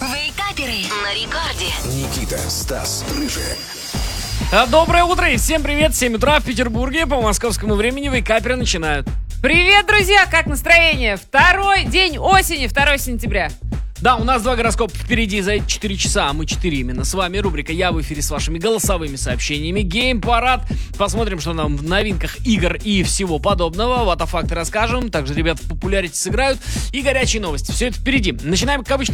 Вейкаперы на рекорде. Никита, Стас, Рыжий. Доброе утро и всем привет. 7 утра в Петербурге. По московскому времени вейкаперы начинают. Привет, друзья! Как настроение? Второй день осени, 2 сентября. Да, у нас 2 гороскопа впереди за эти 4 часа, а мы 4 именно. С вами рубрика «Я в эфире» с вашими голосовыми сообщениями. Гейм-парад. Посмотрим, что нам в новинках игр и всего подобного. Ватафакты расскажем. Также ребята в популярити сыграют. И горячие новости. Все это впереди. Начинаем, как обычно,